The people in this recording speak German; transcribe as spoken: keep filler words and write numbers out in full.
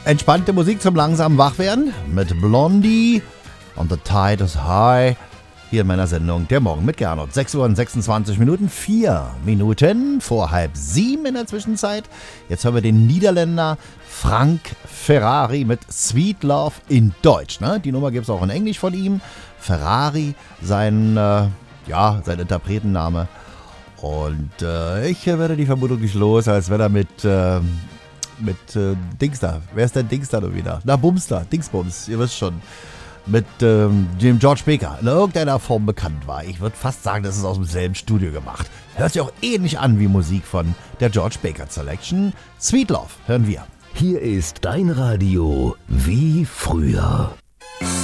Entspannte Musik zum langsamen Wachwerden mit Blondie und The Tide is High. Hier in meiner Sendung Der Morgen mit Gernot. sechs Uhr und sechsundzwanzig Minuten, vier Minuten vor halb sieben in der Zwischenzeit. Jetzt hören wir den Niederländer Frank Ferrari mit Sweet Love in Deutsch. Ne? Die Nummer gibt es auch in Englisch von ihm. Ferrari, sein, äh, ja, sein Interpretenname. Und äh, ich werde die Vermutung nicht los, als wenn er mit, äh, mit äh, Dings da. Wer ist denn Dings da nur wieder? Na, Bums da, Dingsbums, ihr wisst schon. Mit ähm, dem George Baker in irgendeiner Form bekannt war. Ich würde fast sagen, das ist aus demselben Studio gemacht. Hört sich auch ähnlich an wie Musik von der George Baker Selection. Sweet Love hören wir. Hier ist dein Radio wie früher.